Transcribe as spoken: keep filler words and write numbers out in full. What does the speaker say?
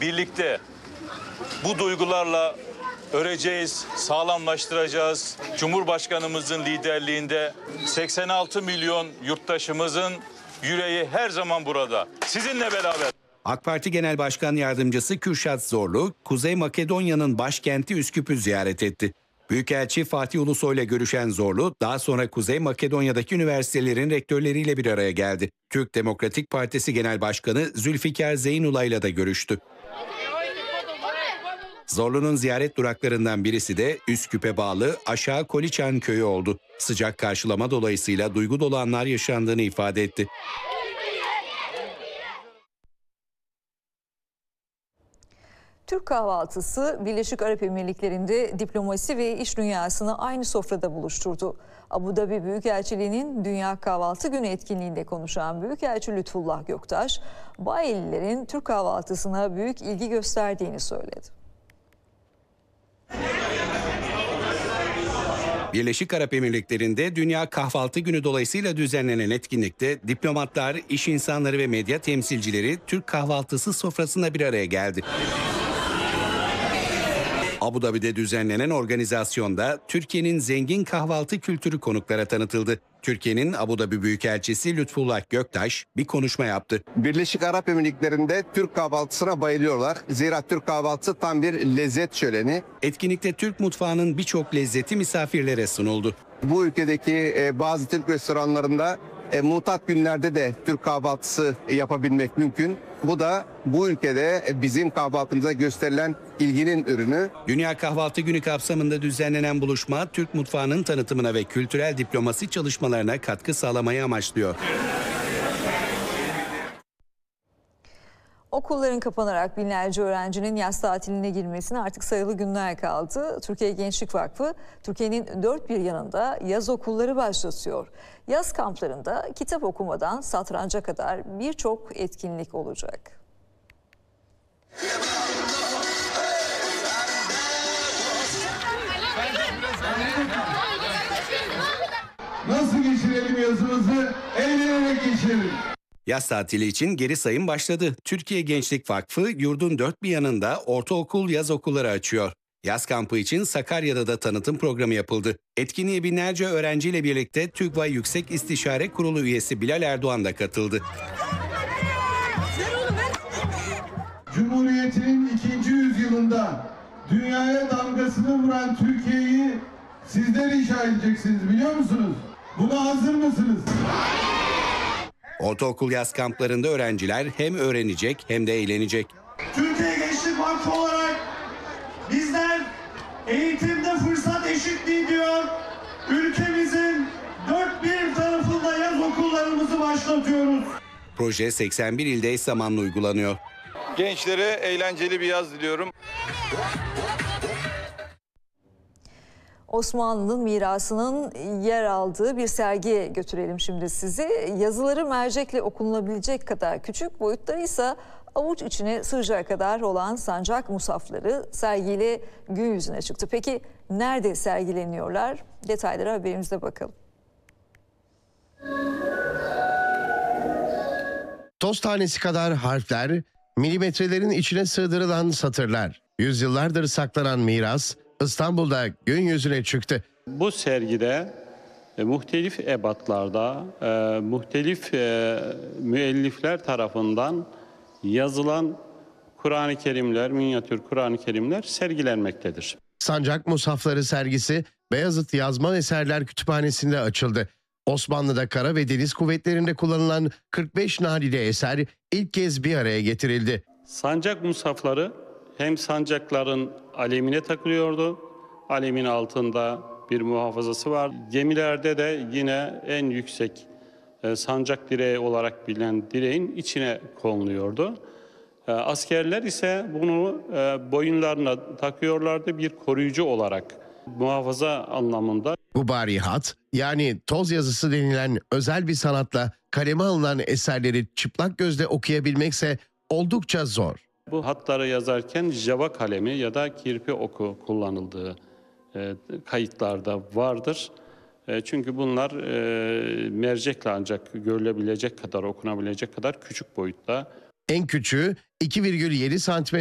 birlikte bu duygularla öreceğiz, sağlamlaştıracağız. Cumhurbaşkanımızın liderliğinde seksen altı milyon yurttaşımızın yüreği her zaman burada. Sizinle beraber. AK Parti Genel Başkan Yardımcısı Kürşat Zorlu, Kuzey Makedonya'nın başkenti Üsküp'ü ziyaret etti. Büyükelçi Fatih Ulusoy ile görüşen Zorlu, daha sonra Kuzey Makedonya'daki üniversitelerin rektörleriyle bir araya geldi. Türk Demokratik Partisi Genel Başkanı Zülfikar Zeynullah ile de görüştü. Zorlu'nun ziyaret duraklarından birisi de Üsküp'e bağlı Aşağı Koliçan köyü oldu. Sıcak karşılama dolayısıyla duygu dolu anlar yaşandığını ifade etti. Türk kahvaltısı Birleşik Arap Emirlikleri'nde diplomasi ve iş dünyasını aynı sofrada buluşturdu. Abu Dhabi Büyükelçiliği'nin Dünya Kahvaltı Günü etkinliğinde konuşan Büyükelçi Lütfullah Göktaş, Bayililerin Türk kahvaltısına büyük ilgi gösterdiğini söyledi. Birleşik Arap Emirlikleri'nde Dünya Kahvaltı Günü dolayısıyla düzenlenen etkinlikte diplomatlar, iş insanları ve medya temsilcileri Türk kahvaltısı sofrasında bir araya geldi. Abu Dhabi'de düzenlenen organizasyonda Türkiye'nin zengin kahvaltı kültürü konuklara tanıtıldı. Türkiye'nin Abu Dhabi Büyükelçisi Lütfullah Göktaş bir konuşma yaptı. Birleşik Arap Emirlikleri'nde Türk kahvaltısına bayılıyorlar. Zira Türk kahvaltısı tam bir lezzet şöleni. Etkinlikte Türk mutfağının birçok lezzeti misafirlere sunuldu. Bu ülkedeki e, bazı Türk restoranlarında e, mutat günlerde de Türk kahvaltısı yapabilmek mümkün. Bu da bu ülkede bizim kahvaltımıza gösterilen ilginin ürünü. Dünya Kahvaltı Günü kapsamında düzenlenen buluşma Türk mutfağının tanıtımına ve kültürel diplomasi çalışmalarına katkı sağlamayı amaçlıyor. Okulların kapanarak binlerce öğrencinin yaz tatiline girmesine artık sayılı günler kaldı. Türkiye Gençlik Vakfı, Türkiye'nin dört bir yanında yaz okulları başlatıyor. Yaz kamplarında kitap okumadan satranca kadar birçok etkinlik olacak. Nasıl geçirelim yazımızı? Eğlenerek geçirelim. Yaz tatili için geri sayım başladı. Türkiye Gençlik Vakfı yurdun dört bir yanında ortaokul yaz okulları açıyor. Yaz kampı için Sakarya'da da tanıtım programı yapıldı. Etkinliğe binlerce öğrenciyle birlikte TÜGVA Yüksek İstişare Kurulu üyesi Bilal Erdoğan da katıldı. Cumhuriyet'in ikinci yüzyılında dünyaya damgasını vuran Türkiye'yi sizler inşa edeceksiniz, biliyor musunuz? Buna hazır mısınız? Ortaokul yaz kamplarında öğrenciler hem öğrenecek hem de eğlenecek. Türkiye Gençlik Vakfı olarak bizler eğitimde fırsat eşitliği diyor, ülkemizin dört bir tarafında yaz okullarımızı başlatıyoruz. Proje seksen bir ilde eş zamanlı uygulanıyor. Gençlere eğlenceli bir yaz diliyorum. Osmanlı'nın mirasının yer aldığı bir sergiye götürelim şimdi sizi. Yazıları mercekle okunulabilecek kadar küçük, boyutları ise avuç içine sığacağı kadar olan sancak musafları sergiyle gün yüzüne çıktı. Peki nerede sergileniyorlar? Detaylara haberimizde bakalım. Toz tanesi kadar harfler, milimetrelerin içine sığdırılan satırlar. Yüzyıllardır saklanan miras İstanbul'da gün yüzüne çıktı. Bu sergide e, muhtelif ebatlarda, e, muhtelif e, müellifler tarafından yazılan Kur'an-ı Kerimler, minyatür Kur'an-ı Kerimler sergilenmektedir. Sancak Musafları sergisi Beyazıt Yazman Eserler Kütüphanesi'nde açıldı. Osmanlı'da kara ve deniz kuvvetlerinde kullanılan kırk beş nadide eser ilk kez bir araya getirildi. Sancak musafları hem sancakların alemine takılıyordu. Alemin altında bir muhafazası var. Gemilerde de yine en yüksek e, sancak direği olarak bilinen direğin içine konuluyordu. E, askerler ise bunu e, boyunlarına takıyorlardı bir koruyucu olarak, muhafaza anlamında. Bu barihat, yani toz yazısı denilen özel bir sanatla kaleme alınan eserleri çıplak gözle okuyabilmekse oldukça zor. Bu hatları yazarken java kalemi ya da kirpi oku kullanıldığı e, kayıtlarda vardır. E, çünkü bunlar e, mercekle ancak görülebilecek kadar, okunabilecek kadar küçük boyutta. En küçüğü iki virgül yedi santimetre